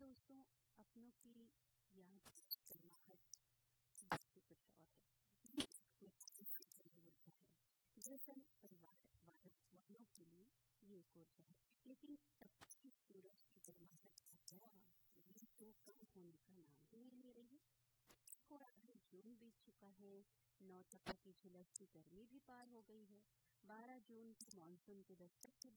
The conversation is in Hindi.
दोस्तों, अपनों की याद गर्माहट बाकी कुछ और है। ऊर्जा है दरअसल परिवार वालों के लिए ये एक ऊर्जा है, लेकिन तब की सूरज की गर्माहट ये तो कम होने का नाम ही नहीं ले रही है। और आधा जून बीत चुका है, 9 तक की झुलसती गर्मी भी पार हो गई है। 12 जून को मानसून के दस्तक के